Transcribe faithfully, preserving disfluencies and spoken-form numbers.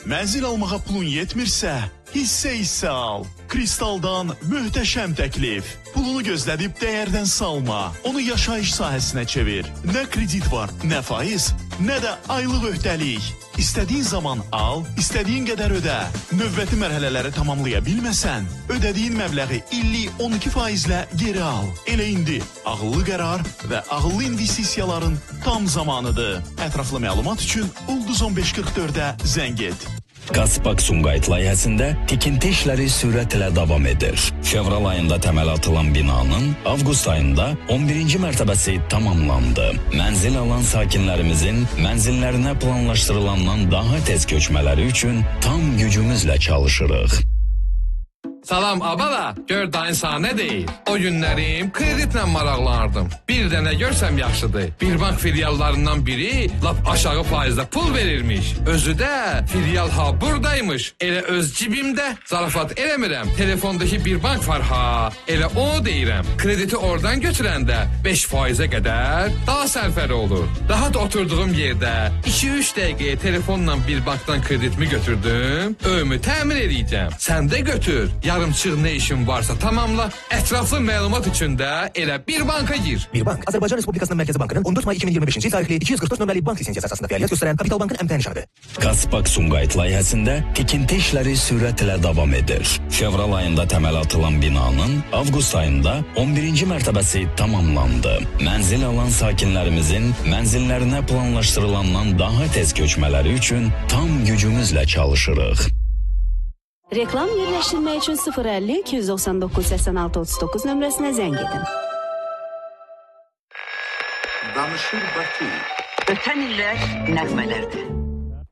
Mənzil almağa pulun yetmirsə, hissə-hissə al. Kristaldan möhtəşəm təklif. Pulunu gözlədib dəyərdən salma. Onu yaşayış sahəsinə çevir. Nə kredit var, nə faiz, nə də aylıq öhdəlik. İstədiyin zaman al, istədiyin qədər ödə. Növbəti mərhələləri tamamlaya bilməsən, ödədiyin məbləği illik on iki faizlə geri al. Elə indi ağıllı qərar və ağıllı investisiyaların tam zamanıdır. Ətraflı məlumat üçün Ulduz on beş qırx dördə zəng et. Gazpak Sumqayıt layihəsində tikinti işləri sürətlə davam edir. Fevral ayında təməl atılan binanın avqust ayında on birinci mərtəbəsi tamamlandı. Mənzil alan sakinlərimizin mənzillərinə planlaşdırılandan daha tez köçmələri üçün tam gücümüzlə çalışırıq. Salam abala, gör dayın sana nə deyil. O günlərim kreditlə maraqlanırdım. Bir dənə görsəm yaxşıdır. Bir bank filiallarından biri lap aşağı faizlə pul verirmiş. Özü də filial ha buradaymış. Elə öz cibimdə zarafat eləmirəm. Telefondakı bir bank var ha. Elə onu deyirəm. Krediti oradan götürəndə beş faizə qədər daha sərfəli olur. Rahat oturduğum yerdə iki üç dəqiqəyə telefonla bir bankdan kreditimi götürdüm. Öyümü təmin edəcəm. Sən də götür. Yarımçıq nə işin varsa tamamla, ətraflı məlumat üçün də elə bir banka gir. Bir bank, Azərbaycan Respublikasının Mərkəzi Bankının on dörd may iki min iyirmi beşinci il tarixli iki yüz qırx dörd nömrəli bank lisensiyası əsasında fəaliyyət göstərən Kapital Bankın əmtəh nişanıdır. Gazpak Sumqayıt layihəsində tikinti işləri sürətlə davam edir. Fevral ayında təməl atılan binanın avqust ayında on birinci mərtəbəsi tamamlandı. Mənzil alan sakinlərimizin mənzillərinə planlaşdırılandan daha tez köçmələri üçün tam gücümüzlə çalışırıq. Reklam yerləşdirmək üçün sıfır əlli iki yüz doxsan doqquz səksən altı otuz doqquz nömrəsinə zəng edin. Danışır Bakı. Ötən illər nəğmələrdir.